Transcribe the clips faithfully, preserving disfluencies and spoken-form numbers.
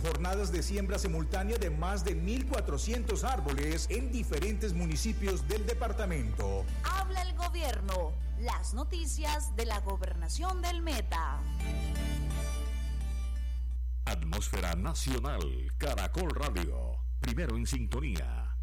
jornadas de siembra simultánea de más de mil cuatrocientos árboles en diferentes municipios del departamento. Habla el gobierno. Las noticias de la gobernación del Meta. Atmósfera Nacional, Caracol Radio. Primero en sintonía.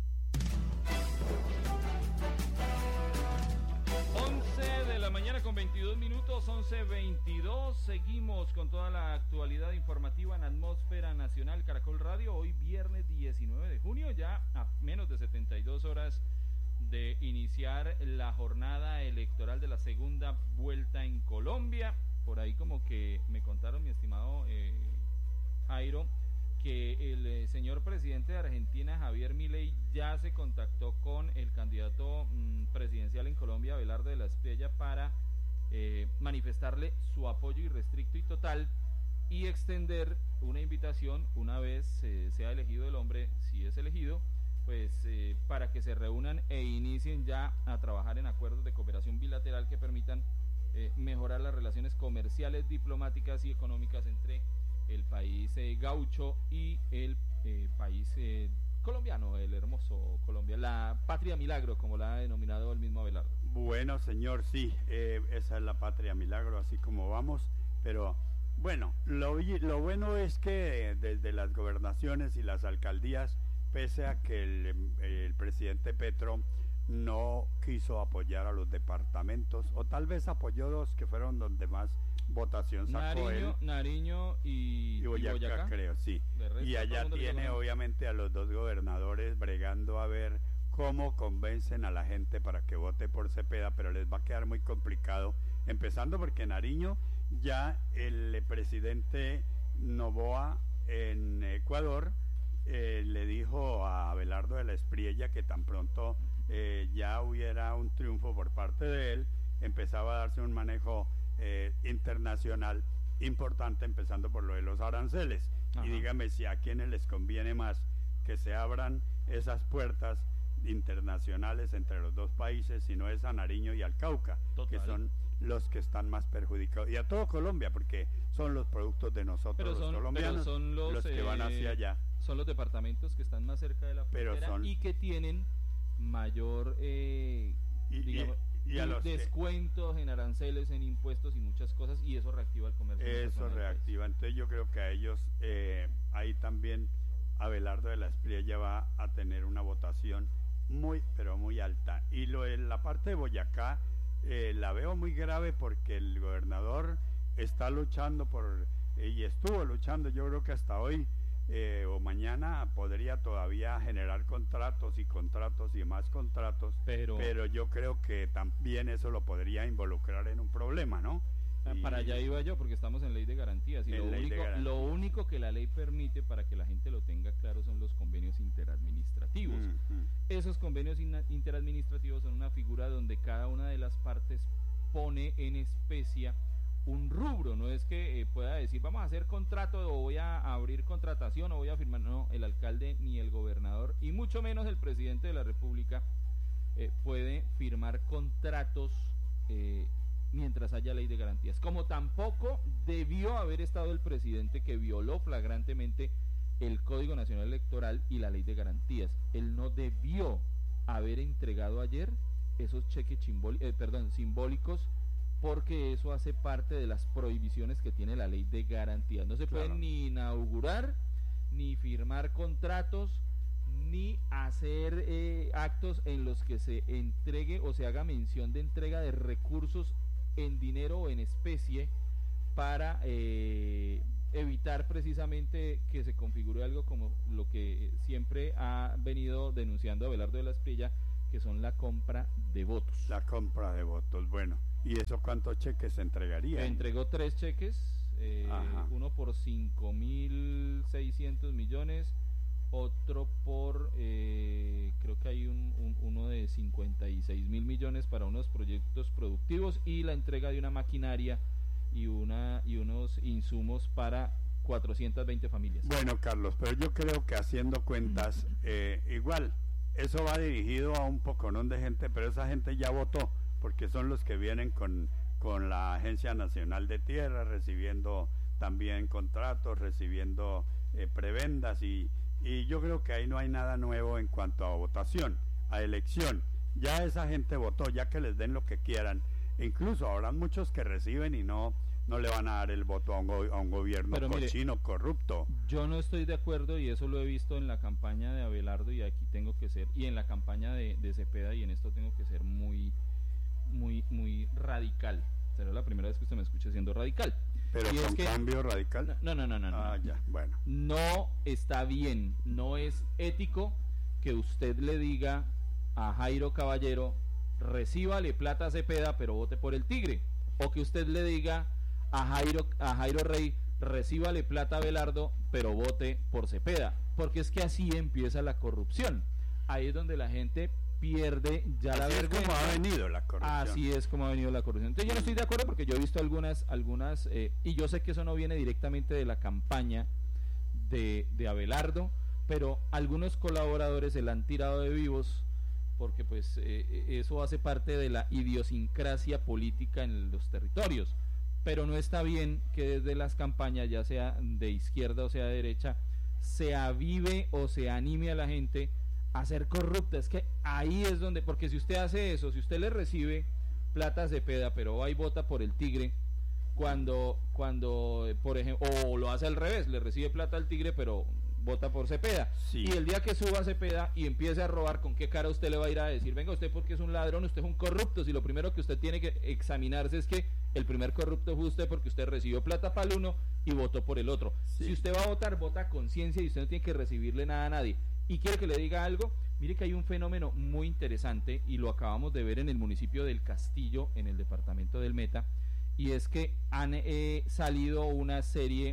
once de la mañana con veintidós minutos, once veintidós. Seguimos con toda la actualidad informativa en Atmósfera Nacional, Caracol Radio. Hoy viernes diecinueve de junio, ya a menos de setenta y dos horas de iniciar la jornada electoral de la segunda vuelta en Colombia. Por ahí como que me contaron, mi estimado eh, Jairo, que el eh, señor presidente de Argentina, Javier Milei, ya se contactó con el candidato mmm, presidencial en Colombia, Abelardo de la Espriella, para eh, manifestarle su apoyo irrestricto y total y extender una invitación una vez eh, sea elegido el hombre, si es elegido, pues eh, para que se reúnan e inicien ya a trabajar en acuerdos de cooperación bilateral que permitan eh, mejorar las relaciones comerciales, diplomáticas y económicas entre el país eh, gaucho y el eh, país eh, colombiano, el hermoso Colombia, la patria milagro, como la ha denominado el mismo Abelardo. Bueno, señor, sí, eh, esa es la patria milagro, así como vamos, pero bueno, lo, lo bueno es que desde las gobernaciones y las alcaldías, pese a que el, el presidente Petro no quiso apoyar a los departamentos, o tal vez apoyó dos que fueron donde más votación sacó Nariño, él. Nariño y, y Boyacá, y Boyacá, creo, sí. Y allá tiene obviamente a los dos gobernadores bregando a ver cómo convencen a la gente para que vote por Cepeda, pero les va a quedar muy complicado, empezando porque Nariño, ya el presidente Noboa en Ecuador eh, le dijo a Abelardo de la Espriella que tan pronto eh, ya hubiera un triunfo por parte de él, empezaba a darse un manejo eh, internacional importante, empezando por lo de los aranceles. Ajá. Y dígame si a quienes les conviene más que se abran esas puertas internacionales entre los dos países, si no es a Nariño y al Cauca, Total. que son los que están más perjudicados, y a todo Colombia, porque son los productos de nosotros son, los colombianos son los, los que eh, van hacia allá. Son los departamentos que están más cerca de la frontera son, y que tienen mayor eh, y, digamos, y, y a los descuentos que, en aranceles, en impuestos y muchas cosas, y eso reactiva el comercio. Eso reactiva, entonces yo creo que a ellos eh, ahí también Abelardo de la Espriella va a tener una votación muy, pero muy alta. Y lo de la parte de Boyacá eh, la veo muy grave porque el gobernador está luchando por, eh, y estuvo luchando, yo creo que hasta hoy eh, o mañana podría todavía generar contratos y contratos y más contratos, pero, pero yo creo que también eso lo podría involucrar en un problema, ¿no? Para allá iba yo, porque estamos en ley de garantías y lo único, garantías. lo único que la ley permite, para que la gente lo tenga claro, son los convenios interadministrativos. Uh-huh. Esos convenios in- interadministrativos son una figura donde cada una de las partes pone en especia un rubro. No es que eh, pueda decir vamos a hacer contrato o voy a abrir contratación o voy a firmar, no, el alcalde ni el gobernador y mucho menos el presidente de la República eh, puede firmar contratos eh, mientras haya ley de garantías, como tampoco debió haber estado el presidente que violó flagrantemente el Código Nacional Electoral y la ley de garantías. Él no debió haber entregado ayer esos cheques chimboli- eh, perdón, simbólicos, porque eso hace parte de las prohibiciones que tiene la ley de garantías. No se claro. pueden ni inaugurar, ni firmar contratos, ni hacer eh, actos en los que se entregue o se haga mención de entrega de recursos en dinero o en especie para eh, evitar precisamente que se configure algo como lo que siempre ha venido denunciando Abelardo de la Espriella, que son la compra de votos. La compra de votos, bueno. ¿Y eso cuántos cheques se entregarían? Entregó tres cheques, eh, uno por cinco mil seiscientos millones, otro por, eh, creo que hay un, un, uno de cincuenta y seis mil millones para unos proyectos productivos y la entrega de una maquinaria y una y unos insumos para cuatrocientas veinte familias. Bueno, Carlos, pero yo creo que haciendo cuentas, eh, igual, eso va dirigido a un poconón de gente, pero esa gente ya votó, porque son los que vienen con, con la Agencia Nacional de Tierra, recibiendo también contratos, recibiendo eh, prebendas y, y yo creo que ahí no hay nada nuevo en cuanto a votación, a elección. Ya esa gente votó, ya que les den lo que quieran. E incluso habrá muchos que reciben y no no le van a dar el voto a un, go- a un gobierno Pero cochino, mire, corrupto. Yo no estoy de acuerdo, y eso lo he visto en la campaña de Abelardo, y aquí tengo que ser, y en la campaña de, de Cepeda, y en esto tengo que ser muy, muy, muy radical. Será la primera vez que usted me escuche siendo radical. Pero y con es que, cambio radical. No, no, no, no. Ah, no. ya, bueno. No está bien, no es ético que usted le diga a Jairo Caballero, recíbale plata a Cepeda, pero vote por el Tigre. O que usted le diga a Jairo, a Jairo Rey, recíbale plata a Abelardo, pero vote por Cepeda. Porque es que así empieza la corrupción. Ahí es donde la gente pierde ya así la vergüenza. Así es como ha venido la corrupción. Así es como ha venido la corrupción. Entonces yo no estoy de acuerdo, porque yo he visto algunas, algunas eh, y yo sé que eso no viene directamente de la campaña de, de Abelardo, pero algunos colaboradores se la han tirado de vivos, porque pues eh, eso hace parte de la idiosincrasia política en los territorios. Pero no está bien que desde las campañas, ya sea de izquierda o sea de derecha, se avive o se anime a la gente a ser corrupta. Es que ahí es donde, porque si usted hace eso, si usted le recibe plata a Cepeda, pero va y vota por el Tigre, cuando, cuando por ejemplo, o lo hace al revés, le recibe plata al Tigre, pero vota por Cepeda, sí. Y el día que suba Cepeda y empiece a robar, ¿con qué cara usted le va a ir a decir, venga usted porque es un ladrón, usted es un corrupto? Si lo primero que usted tiene que examinarse es que el primer corrupto fue usted, porque usted recibió plata para el uno y votó por el otro. Sí. Si usted va a votar, vota a conciencia, y usted no tiene que recibirle nada a nadie. Y quiero que le diga algo, mire que hay un fenómeno muy interesante, y lo acabamos de ver en el municipio del Castillo, en el departamento del Meta, y es que han eh, salido una serie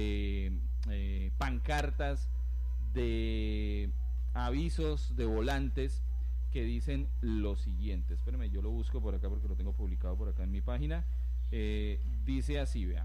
de eh, pancartas, de avisos, de volantes que dicen lo siguiente. Espérame, yo lo busco por acá porque lo tengo publicado por acá en mi página. Eh, dice así, vea,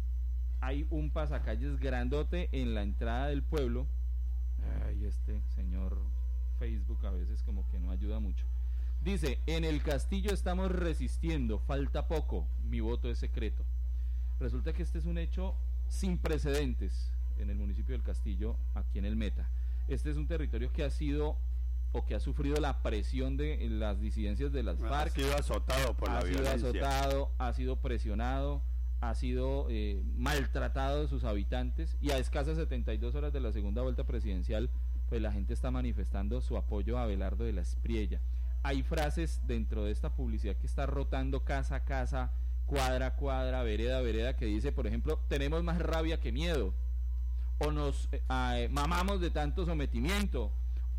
hay un pasacalles grandote en la entrada del pueblo. Ay, este señor Facebook a veces como que no ayuda mucho. Dice, en el Castillo estamos resistiendo, falta poco, mi voto es secreto. Resulta que este es un hecho sin precedentes en el municipio del Castillo, aquí en el Meta. Este es un territorio que ha sido o que ha sufrido la presión de las disidencias de las FARC. Ha sido azotado por la violencia. Ha sido azotado, ha sido presionado, ha sido eh, maltratado de sus habitantes, y a escasas setenta y dos horas de la segunda vuelta presidencial, pues la gente está manifestando su apoyo a Abelardo de la Espriella. Hay frases dentro de esta publicidad que está rotando casa a casa, cuadra a cuadra, vereda a vereda, que dice, por ejemplo, tenemos más rabia que miedo, o nos eh, mamamos de tanto sometimiento,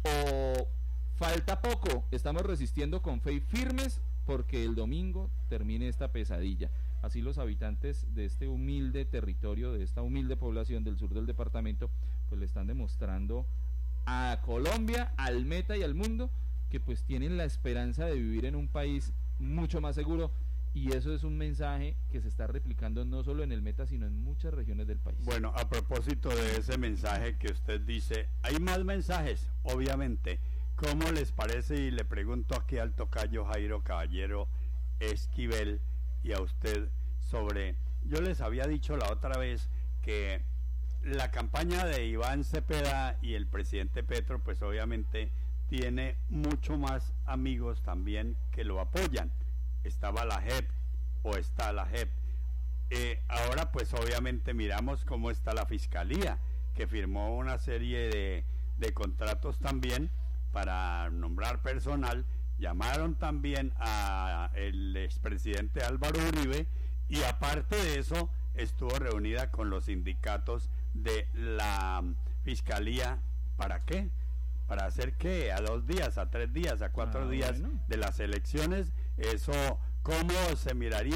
o falta poco, estamos resistiendo con fe y firmes porque el domingo termine esta pesadilla. Así los habitantes de este humilde territorio, de esta humilde población del sur del departamento, pues le están demostrando a Colombia, al Meta y al mundo que pues tienen la esperanza de vivir en un país mucho más seguro, y eso es un mensaje que se está replicando no solo en el Meta, sino en muchas regiones del país. Bueno, a propósito de ese mensaje que usted dice, hay más mensajes, obviamente. ¿Cómo les parece? Y le pregunto aquí al tocayo Jairo Caballero Esquivel y a usted sobre, yo les había dicho la otra vez que la campaña de Iván Cepeda y el presidente Petro, pues obviamente tiene mucho más amigos también que lo apoyan. Estaba la J E P o está la J E P. Eh, ahora pues obviamente miramos cómo está la Fiscalía, que firmó una serie de, de contratos también para nombrar personal. Llamaron también a el expresidente Álvaro Uribe, y aparte de eso estuvo reunida con los sindicatos de la Fiscalía. ¿Para qué? ¿Para hacer qué? A dos días, a tres días, a cuatro ah, días bueno. de las elecciones. Eso, ¿cómo se miraría?